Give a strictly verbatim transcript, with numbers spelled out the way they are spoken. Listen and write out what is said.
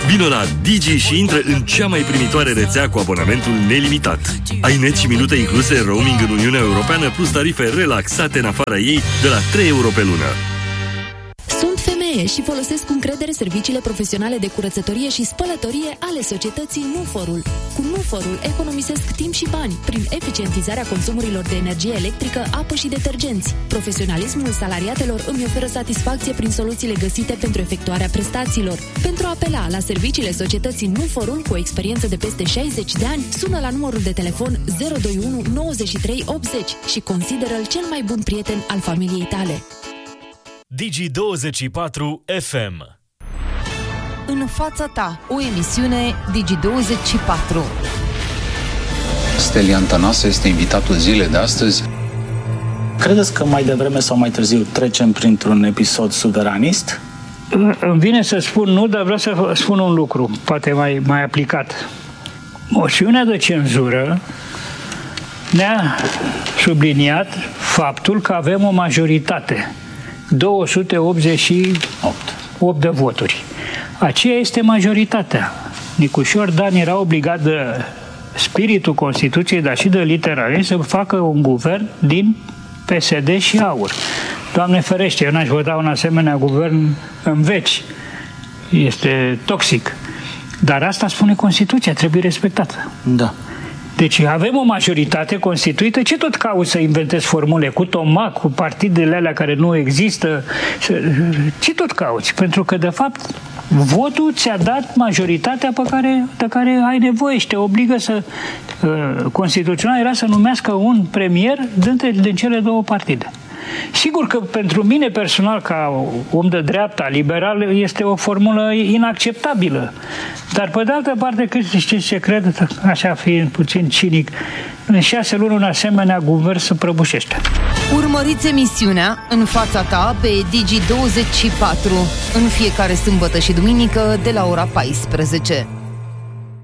Vino la Digi și intră în cea mai primitoare rețea cu abonamentul nelimitat. Ai net și minute incluse, roaming în Uniunea Europeană, plus tarife relaxate în afara ei de la trei euro pe lună. Sunt femeie și folosesc cu încredere serviciile profesionale de curățătorie și spălătorie ale societății Nuforul. Cu Nuforul economisesc timp și bani prin eficientizarea consumurilor de energie electrică, apă și detergenți. Profesionalismul salariatelor îmi oferă satisfacție prin soluțiile găsite pentru efectuarea prestațiilor. Pentru a apela la serviciile societății Nuforul cu o experiență de peste șaizeci de ani, sună la numărul de telefon zero doi unu nouăzeci și trei optzeci și consideră-l cel mai bun prieten al familiei tale. Digi douăzeci și patru F M. În fața ta, o emisiune Digi douăzeci și patru. Stelian Tănase este invitatul zilei de astăzi. Credeți că mai devreme sau mai târziu trecem printr-un episod suveranist? Îmi vine să spun nu, dar vreau să spun un lucru, poate mai, mai aplicat. Moțiunea de cenzură ne-a subliniat faptul că avem o majoritate. două sute optzeci și opt de voturi. Aceea este majoritatea. Nicușor Dan era obligat de spiritul Constituției, dar și de litera ei, să facă un guvern din P S D și AUR. Doamne ferește, eu n-aș vota un asemenea guvern în veci. Este toxic. Dar asta spune Constituția, trebuie respectată. Da. Deci avem o majoritate constituită, ce tot cauți să inventezi formule cu tomac, cu partidele alea care nu există, ce tot cauți? Pentru că, de fapt, votul ți-a dat majoritatea pe care, de care ai nevoie și te obligă să... Uh, constituțional era să numească un premier dintre, din cele două partide. Sigur că pentru mine personal, ca om de dreapta, liberal, este o formulă inacceptabilă. Dar pe de altă parte, cât știți ce cred, așa fiind puțin cinic, în șase luni un asemenea guvern se prăbușește. Urmăriți emisiunea În fața ta pe Digi douăzeci și patru în fiecare sâmbătă și duminică de la ora paisprezece.